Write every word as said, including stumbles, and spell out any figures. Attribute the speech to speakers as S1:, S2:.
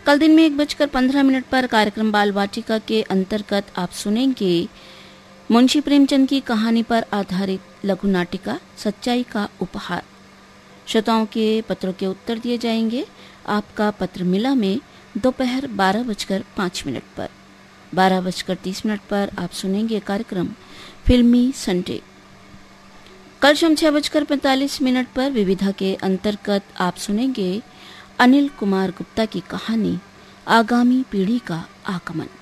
S1: कल दिन में एक बजकर पंद्रह मिनट पर कार्यक्रम बाल वाटिका के अंतर्गत आप सुनेंगे मुंशी प्रेमचंद की कहानी पर आधारित लघु नाटिका सच्चाई का उपहार। श्रोताओं के पत्रों के उत्तर दिए जाएंगे आपका पत्र मिला में दोपहर बारह बजकर पाँच मिनट पर। बारह बजकर तीस मिनट पर आप सुनेंगे कार्यक्रम फिल्मी संडे। कल शाम छह बजकर पैंतालीस मिनट पर विविधा के अंतर्गत आप सुनेंगे अनिल कुमार गुप्ता की कहानी आगामी पीढ़ी का आगमन।